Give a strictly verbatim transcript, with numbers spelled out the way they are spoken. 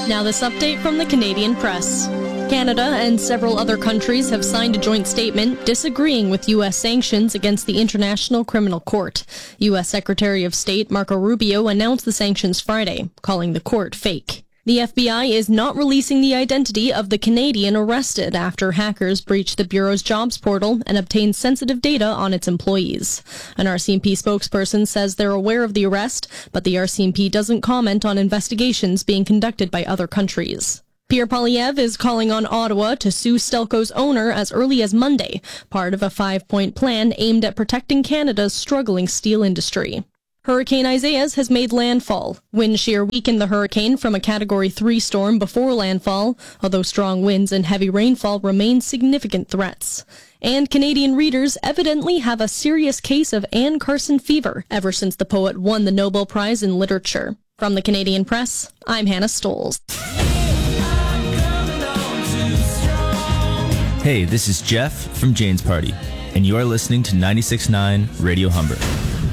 Now this update from the Canadian Press. Canada and several other countries have signed a joint statement disagreeing with U S sanctions against the International Criminal Court. U S Secretary of State Marco Rubio announced the sanctions Friday, calling the court fake. The F B I is not releasing the identity of the Canadian arrested after hackers breached the Bureau's jobs portal and obtained sensitive data on its employees. An R C M P spokesperson says they're aware of the arrest, but the R C M P doesn't comment on investigations being conducted by other countries. Pierre Poilievre is calling on Ottawa to sue Stelco's owner as early as Monday, part of a five-point plan aimed at protecting Canada's struggling steel industry. Hurricane Isaias has made landfall. Wind shear weakened the hurricane from a Category three storm before landfall, although strong winds and heavy rainfall remain significant threats. And Canadian readers evidently have a serious case of Anne Carson fever ever since the poet won the Nobel Prize in Literature. From the Canadian Press, I'm Hannah Stoles. Hey, this is Jeff from Jane's Party, and you are listening to ninety-six point nine Radio Humber.